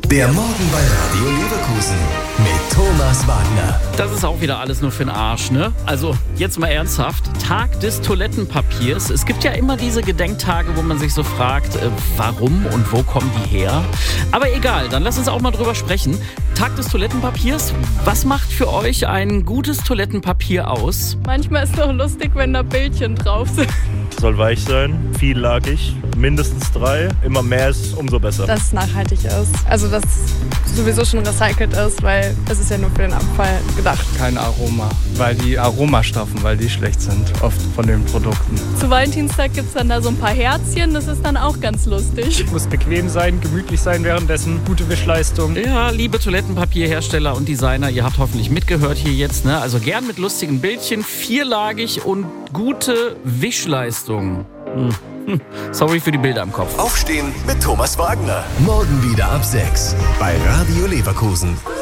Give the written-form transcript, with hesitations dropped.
Der Morgen bei Radio Leverkusen mit Thomas Wagner. Das ist auch wieder alles nur für den Arsch, ne? Also jetzt mal ernsthaft. Tag des Toilettenpapiers. Es gibt ja immer diese Gedenktage, wo man sich so fragt, warum und wo kommen die her? Aber egal, dann lass uns auch mal drüber sprechen. Tag des Toilettenpapiers. Was macht für euch ein gutes Toilettenpapier aus? Manchmal ist es auch lustig, wenn da Bildchen drauf sind. Soll weich sein, viellagig, mindestens 3. Immer mehr ist umso besser. Dass es nachhaltig ist. Also dass es sowieso schon recycelt ist, weil es ist ja nur für den Abfall gedacht. Kein Aroma, weil die Aromastoffen, weil die schlecht sind, oft von den Produkten. Zu Valentinstag gibt es dann da so ein paar Herzchen, das ist dann auch ganz lustig. Muss bequem sein, gemütlich sein währenddessen, gute Wischleistung. Ja, liebe Toilettenpapierhersteller und Designer, ihr habt hoffentlich mitgehört hier jetzt, ne? Also gern mit lustigen Bildchen, vierlagig und gute Wischleistung. Sorry für die Bilder im Kopf. Aufstehen mit Thomas Wagner. Morgen wieder ab 6 bei Radio Leverkusen.